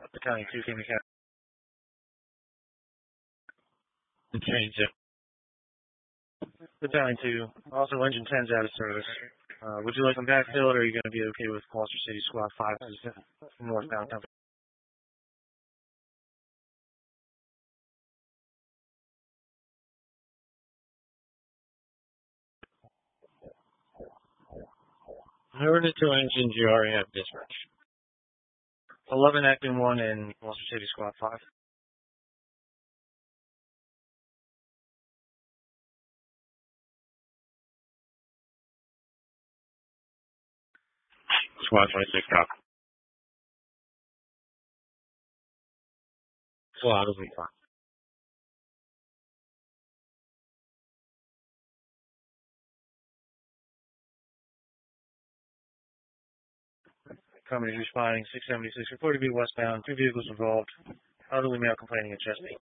Battalion 2, King Mechanic. Change it. Battalion 2, also engine 10's out of service. Would you like them backfilled, or are you going to be okay with Foster City Squad 5 northbound company? How are the 2 engines you already have dispatched? 11 Acting 1 and Foster City Squad 5. Squad 26 copy. Squad will be fine. Company responding 676, reported to be westbound, 2 vehicles involved, elderly male complaining of chest pain.